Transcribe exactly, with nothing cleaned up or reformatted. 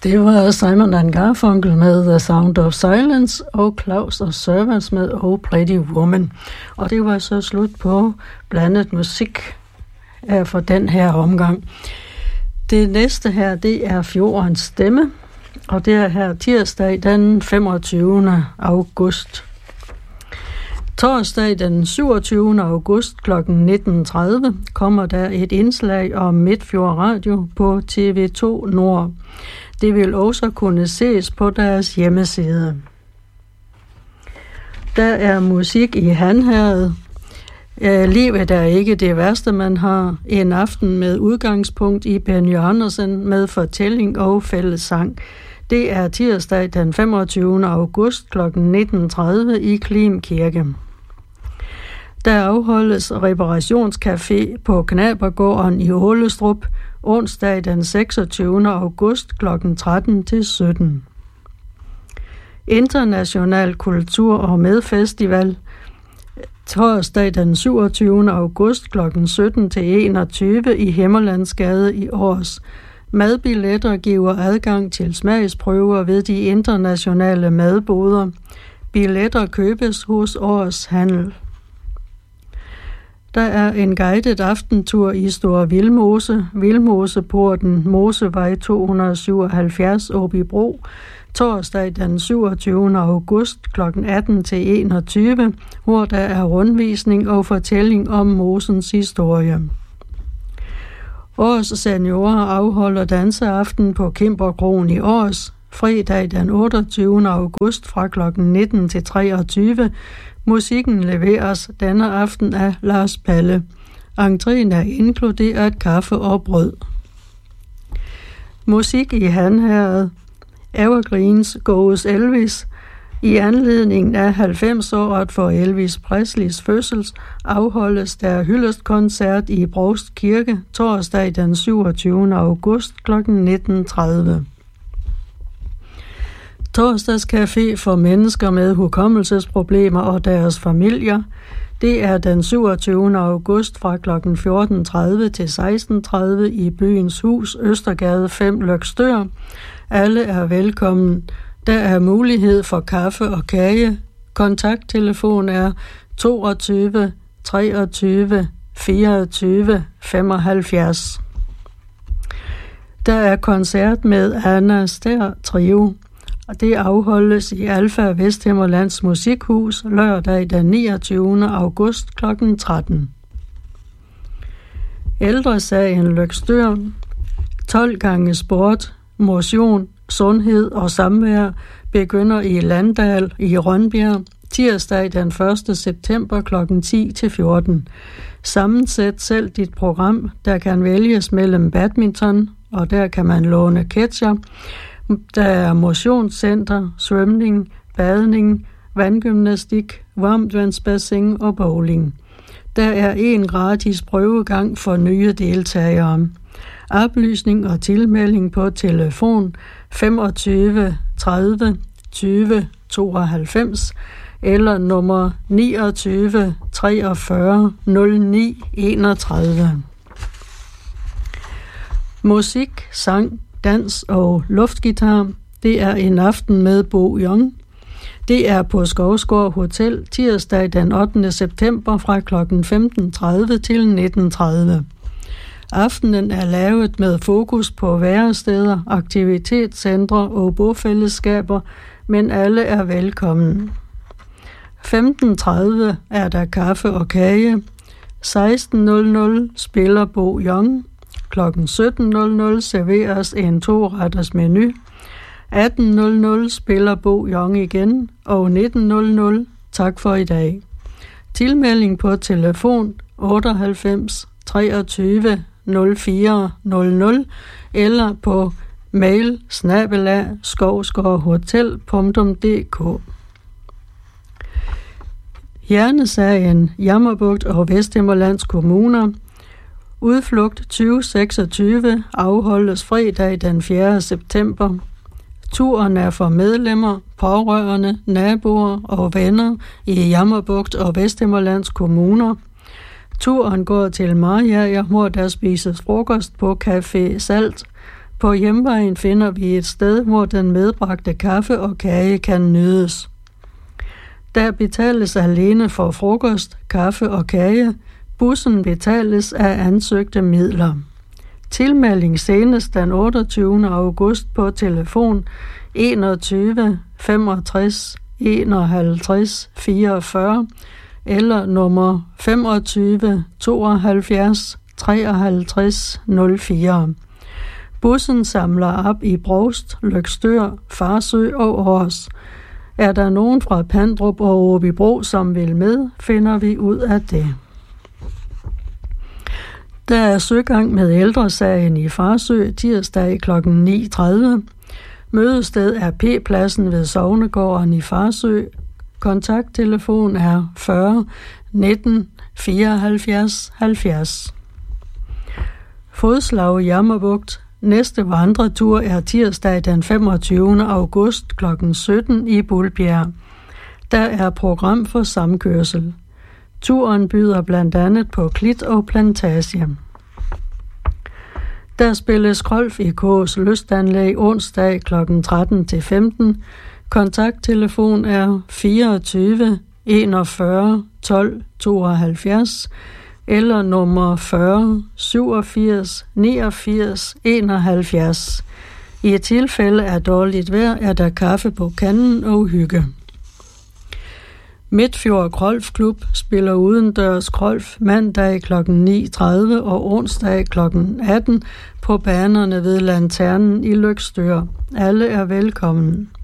Det var Simon and Garfunkel med The Sound of Silence og Claus og Servants med Oh Pretty Woman. Og det var så slut på blandet musik for den her omgang. Det næste her, det er Fjordens Stemme, og det er her tirsdag den femogtyvende august. Torsdag den syvogtyvende august kl. nitten tredive kommer der et indslag om Midtfjord Radio på T V to Nord. Det vil også kunne ses på deres hjemmeside. Der er musik i Han Herred. Livet er ikke det værste, man har. En aften med udgangspunkt i Benny Andersen med fortælling og fællessang. Det er tirsdag den femogtyvende august kl. nitten tredive i Klim Kirke. Der afholdes reparationscafé på Knabergården i Ålestrup onsdag den seksogtyvende august kl. tretten til sytten. International Kultur- og Medfestival torsdag den syvogtyvende august kl. sytten til enogtyve i Himmerlandsgade i Aars. Madbilletter giver adgang til smagsprøver ved de internationale madboder. Billetter købes hos Aars Handel. Der er en guided aftentur i Store Vildmose, Vildmoseporten, Mosevej to hundrede syvoghalvfjerds, Åbybro, torsdag den syvogtyvende august kl. atten til enogtyve, hvor der er rundvisning og fortælling om mosens historie. Aars Seniorer afholder danseaften på Kimberkroen i Aars, fredag den otteogtyvende august fra kl. nitten til treogtyve. Musikken leveres denne aften af Lars Palle. Entréen er inkluderet kaffe og brød. Musik i Han Herred. Evergreens Goes Elvis. I anledning af halvfems-året for Elvis Presleys fødsel afholdes der hyldestkoncert i Brovst Kirke torsdag den syvogtyvende august kl. nitten tredive. Torsdagscafé for mennesker med hukommelsesproblemer og deres familier. Det er den syvogtyvende august fra kl. fjorten tredive til seksten tredive i Byens Hus, Østergade fem, Løgstør. Alle er velkommen. Der er mulighed for kaffe og kage. Kontakttelefon er toogtyve treogtyve fireogtyve femoghalvfjerds. Der er koncert med Anna Stær Trio. Og det afholdes i Alfa Vesthimmerlands Musikhus lørdag den niogtyvende august kl. tretten. Ældresagen Løgstør. tolv gange sport, motion, sundhed og samvær begynder i Landdal i Rønbjerg tirsdag den første september kl. ti til fjorten. Sammensæt selv dit program, der kan vælges mellem badminton, og der kan man låne ketcher. Der er motionscenter, svømning, badning, vandgymnastik, varmtvandsbassin og bowling. Der er en gratis prøvegang for nye deltagere. Oplysning og tilmelding på telefon femogtyve tredive tyve tooghalvfems eller nummer niogtyve treogfyrre nul ni enogtredive. Musik, sang, dans og luftgitar. Det er en aften med Bo Young. Det er på Skovsgård Hotel tirsdag den ottende september fra kl. femten tredive til nitten tredive. Aftenen er lavet med fokus på væresteder, aktivitetscentre og bofællesskaber, men alle er velkommen. femten tredive er der kaffe og kage. seksten nul nul spiller Bo Young. klokken sytten nul nul serveres en to-retters menu. atten nul nul spiller Bo Young igen, og nitten nul nul tak for i dag. Tilmelding på telefon otteoghalvfems treogtyve nul fire nul nul eller på mail snabel-a skovsgårdhotel punktum d k. Hjernesagen, Jammerbugt og Vesthimmerlands Kommuner. Udflugt tyve seksogtyve afholdes fredag den fjerde september. Turen er for medlemmer, pårørende, naboer og venner i Jammerbugt og Vesthimmerlands Kommuner. Turen går til Mariager, hvor der spises frokost på Café Salt På hjemvejen finder vi et sted, hvor den medbragte kaffe og kage kan nydes. Der betales alene for frokost, kaffe og kage. Bussen betales af ansøgte midler. Tilmelding senest den otteogtyvende august på telefon enogtyve femogtres enoghalvtreds fireogfyrre eller nummer femogtyve tooghalvfjerds treoghalvtreds nul fire. Bussen samler op i Brovst, Løgstør, Farsø og Aars. Er der nogen fra Pandrup og Åbybro, som vil med, finder vi ud af det. Der er søgang med ældresagen i Farsø tirsdag klokken ni tredive. Mødested er P-pladsen ved Sognegården i Farsø. Kontakttelefon er fyrre nitten fireoghalvfjerds halvfjerds. Fodslag i Jammerbugt. Næste vandretur er tirsdag den femogtyvende august klokken sytten i Bulbjerg. Der er program for samkørsel. Turen byder blandt andet på klit og plantage. Der spilles golf i K's lystanlæg onsdag klokken tretten til femten. Kontakttelefon er fireogtyve enogfyrre tolv tooghalvfjerds eller nummer fyrre syvogfirs niogfirs enoghalvfjerds. I tilfælde af dårligt vejr er der kaffe på kanden og hygge. Midtfjord Golfklub spiller udendørs golf mandag klokken ni tredive og onsdag klokken atten på banerne ved Lanternen i Løgstør. Alle er velkommen.